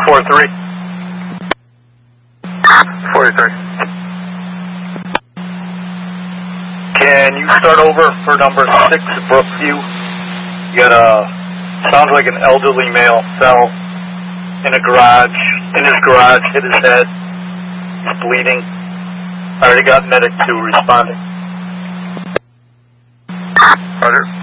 43. 43. Can you start over for number 6, Brookview? You got sounds like an elderly male fell in his garage, hit his head. He's bleeding. I already got medic 2 responding. Roger.